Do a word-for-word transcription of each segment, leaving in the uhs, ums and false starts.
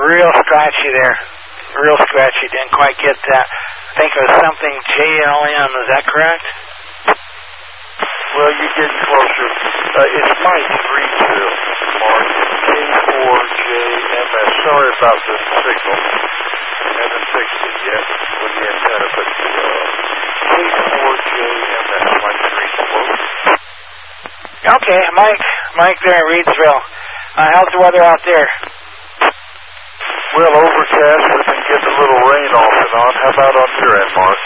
real scratchy there. Real scratchy. Didn't quite get that. I think it was something J L M. Is that correct? Well, you're getting closer. Uh, it's Mike Reedsville, Mark. K four J M S. Sorry about the signal. Haven't fixed it yet with the antenna, but uh, K four J M S, Mike Reedsville. Okay, Mike. Mike there in Reedsville. Uh, how's the weather out there? Well, overcast. We've been getting a little rain off and on. How about on your end, Mark?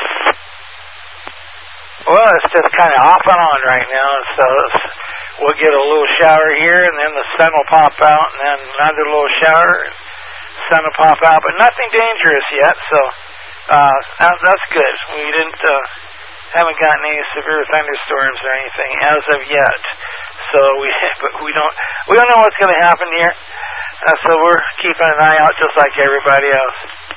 Well, it's just kind of off and on right now. So it's, we'll get a little shower here, and then the sun will pop out, and then another little shower, and sun will pop out, but nothing dangerous yet. So uh, that, that's good. We didn't uh, haven't gotten any severe thunderstorms or anything as of yet. So we, but we don't we don't know what's going to happen here. Uh, so we're keeping an eye out just like everybody else.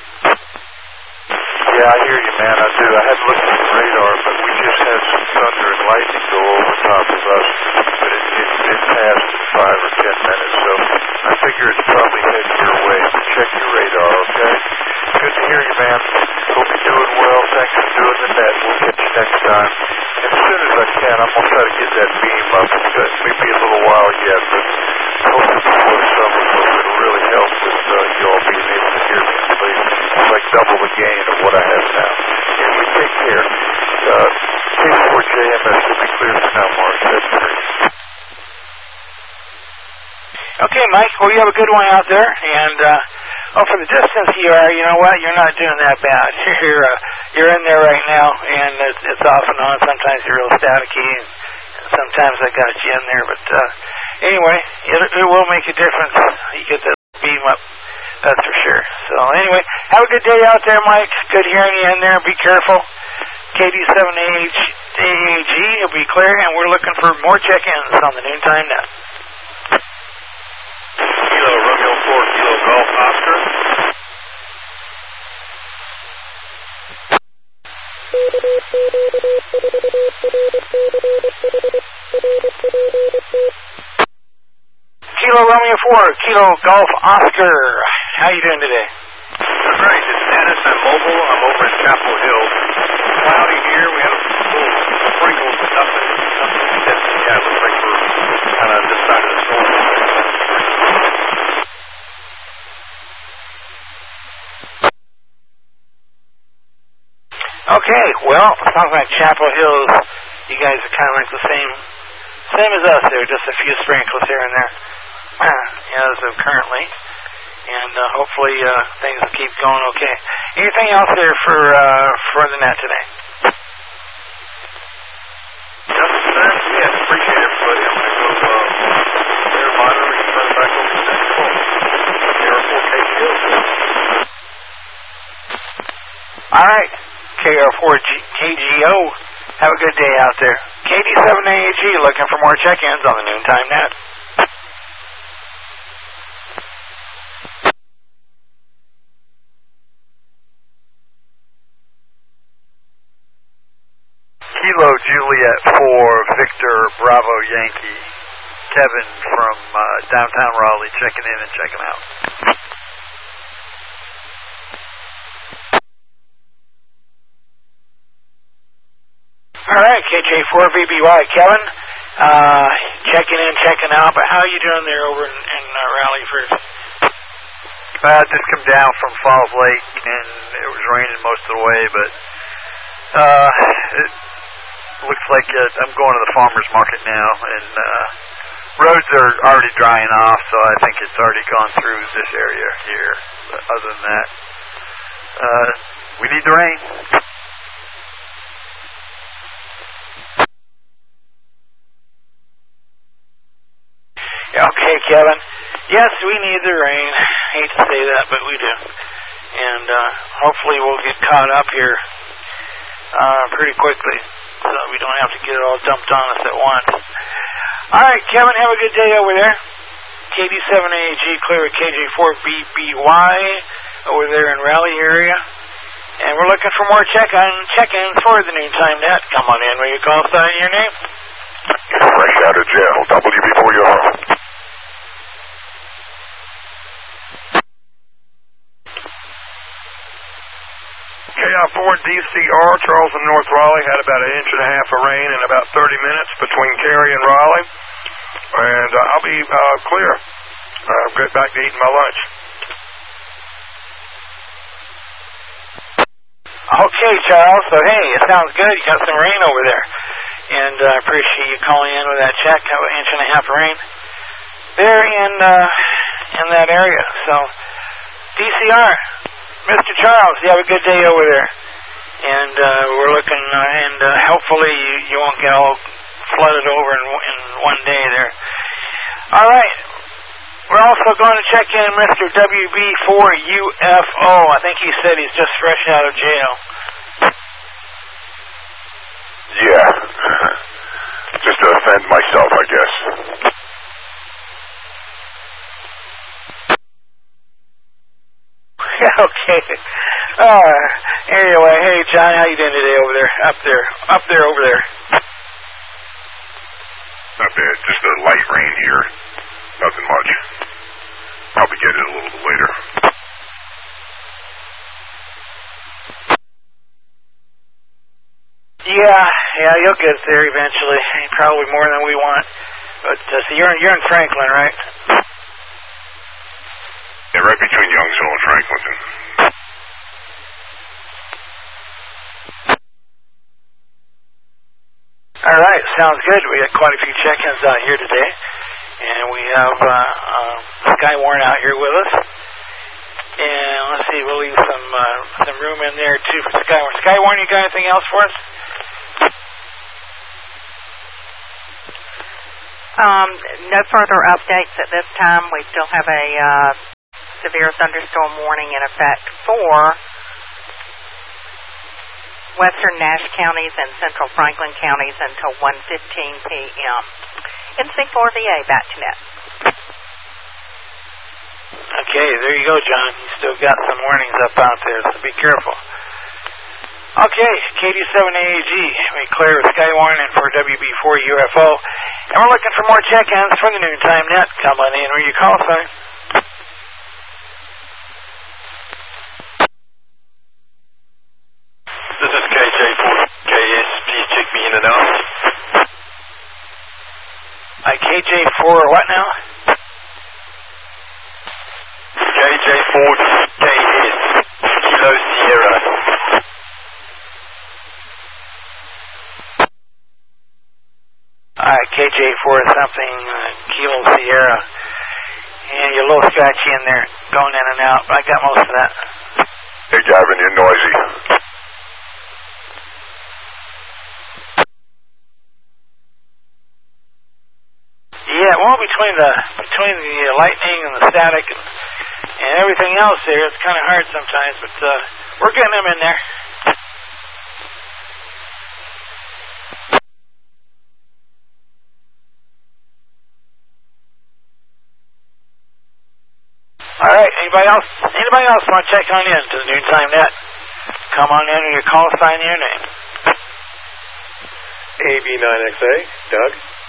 Yeah, I hear you, man. I do. I hadn't looked at the radar, but we just had some thunder and lightning go over top of us. But it, it, it passed in five or ten minutes, so I figure it's probably heading your way. So check your radar, okay? Good to hear you, man. Hope you're doing well. Thanks for doing the net. We'll catch you next time. And as soon as I can, I'm going to try to get that beam up. It may be a little while yet, but hopefully before the summer, it'll really help with uh, you all being able to hear me. It's like double the gain of what I have now. And you take care. Uh, K four J M S should be clear for now, Mark. That's great. Okay, Mike. Well, you have a good one out there. And, uh, oh, for the distance you are, you know what? You're not doing that bad. You're, uh, you're in there right now, and it's, it's off and on. Sometimes you're real staticky, and sometimes I got you in there. But, uh, anyway, it, it will make a difference. You get the beam up. That's for sure. So anyway, have a good day out there, Mike. Good hearing you in there. Be careful. K D seven A G will be clear, and we're looking for more check-ins on the noontime net. Kilo Romeo four, Kilo Golf Oscar. Kilo Romeo four, Kilo Golf Oscar. How you doing today? I'm great. It's Dennis. I'm mobile. I'm over in Chapel Hill. Cloudy here. We have a little sprinkled stuff in it. Yeah, it looks like we're kind of this side of the storm. Okay, well, sounds like Chapel Hills, you guys are kind of like the same, same as us there, just a few sprinkles here and there, as of currently. And uh, hopefully uh, things will keep going okay. Anything else there for uh, for the net today? Nothing, sir. Yes, appreciate everybody. I'm going to go uh, air monitor and turn it back over to the next call. Air four K G O. All right, K R four K G O. Have a good day out there. K D seven A G looking for more check-ins on the noontime net. Kilo Juliet four, Victor Bravo Yankee. Kevin from uh, downtown Raleigh checking in and checking out. All right, K J four V B Y. Kevin, uh, checking in, checking out, but how are you doing there over in, in uh, Raleigh first? I just come down from Falls Lake, and it was raining most of the way, but uh, it looks like uh, I'm going to the farmer's market now, and uh, roads are already drying off, so I think it's already gone through this area here. But other than that, uh, we need the rain. Okay, Kevin. Yes, we need the rain. Hate to say that, but we do. And uh, hopefully we'll get caught up here uh, pretty quickly, so we don't have to get it all dumped on us at once. All right, Kevin, have a good day over there. K D seven A G clear at K J four B B Y over there in Raleigh area. And we're looking for more check-on, check-ins for the noontime net. Come on in with your call sign and your name. Fresh out of jail. W before your home. yeah, for D C R, Charleston, North Raleigh had about an inch and a half of rain in about thirty minutes between Cary and Raleigh. And uh, I'll be uh, clear. I'll get back to eating my lunch. Okay, Charles. So, hey, it sounds good. You got some rain over there. And I uh, appreciate you calling in with that check. An inch and a half of rain there in, uh, in that area. So, D C R, Mister Charles, you have a good day over there. And uh, we're looking, uh, and uh, hopefully you, you won't get all flooded over in, in one day there. All right. We're also going to check in Mister W B four U F O. I think he said he's just fresh out of jail. Yeah. Just to offend myself, I guess. Okay. Uh, anyway, hey, John, how you doing today over there? Up there. Up there, over there. Not bad. Just a light rain here. Nothing much. Probably get it a little bit later. Yeah, yeah, you'll get there eventually. Probably more than we want. But uh, so you're in, you're in Franklin, right? Yeah, right between Youngsville and Franklinton. All right, sounds good. We got quite a few check-ins out here today. And we have uh, uh, Skywarn out here with us. And let's see, we'll leave some uh, some room in there, too, for Skywarn. Skywarn, you got anything else for us? Um, no further updates at this time. We still have a uh, severe thunderstorm warning in effect for western Nash counties and central Franklin counties until one fifteen p.m. In C four V A, back to net. Okay, there you go, John. You still got some warnings up out there, so be careful. Okay, K D seven A A G, we clear with Skywarn and for W B four U F O. And we're looking for more check-ins for the noontime net. Come on in where you call sign. This is K J four K S. Please check me in and out. Uh, K J four what now? K J four K S. Kilo Sierra. Alright, K J four something, uh, Kilo Sierra. And you're a little scratchy in there, going in and out, but I got most of that. Hey, Gavin, you're noisy. Yeah, well, between the between the uh, lightning and the static and, and everything else there, it's kind of hard sometimes, but uh, we're getting them in there. All right, anybody else? Anybody else want to check on in to the noontime net? Come on in and your call sign and your name. A B nine X A, Doug.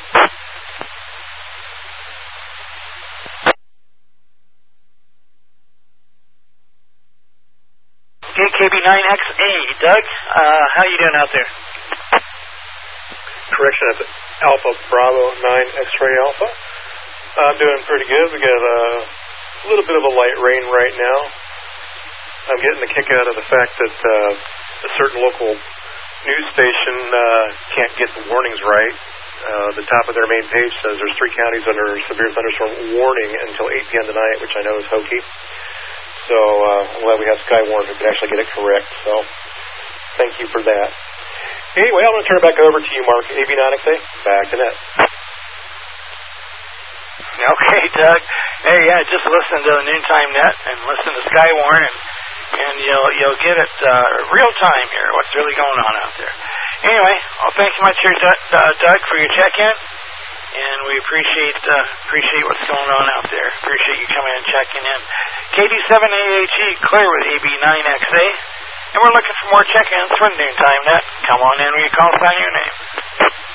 Okay, K B nine X A, Doug. Uh, how you doing out there? Correction, that's Alpha Bravo nine X-ray Alpha. I'm doing pretty good. We got a little bit of a light rain right now. I'm getting the kick out of the fact that uh, a certain local news station uh, can't get the warnings right. Uh, the top of their main page says there's three counties under severe thunderstorm warning until eight p.m. tonight, which I know is hokey. So uh, I'm glad we have Skywarn who can actually get it correct. So thank you for that. Anyway, I'm going to turn it back over to you, Mark. A B nine X A, back to net. Okay, Doug. Hey, yeah, just listen to the noontime net and listen to Skywarn, and, and you'll you'll get it uh, real time here. What's really going on out there? Anyway, well, thanks much, here, uh, Doug, for your check-in, and we appreciate uh, appreciate what's going on out there. Appreciate you coming and checking in. K D seven A A G clear with A B nine X A, and we're looking for more check-ins for the noontime net. Come on in when you call sign your name.